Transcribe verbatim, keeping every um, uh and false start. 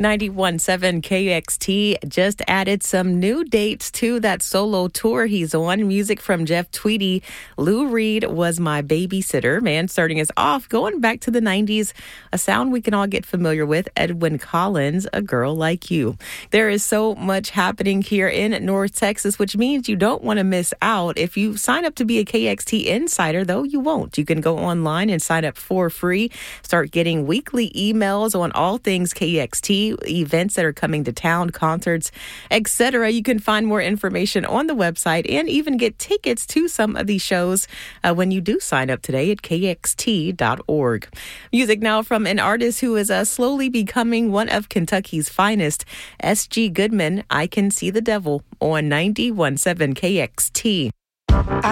ninety-one point seven K X T just added some new dates to that solo tour he's on. Music from Jeff Tweedy. Lou Reed was my babysitter. Man, starting us off, going back to the nineties, a sound we can all get familiar with. Edwyn Collins, A Girl Like You. There is so much happening here in North Texas, which means you don't want to miss out. If you sign up to be a K X T insider, though, you won't. You can go online and sign up for free. Start getting weekly emails on all things K X T, events that are coming to town, concerts, et cetera. You can find more information on the website and even get tickets to some of these shows uh, when you do sign up today at K X T dot org. Music now from an artist who is uh, slowly becoming one of Kentucky's finest, S G Goodman, I Can See the Devil on ninety-one point seven K X T.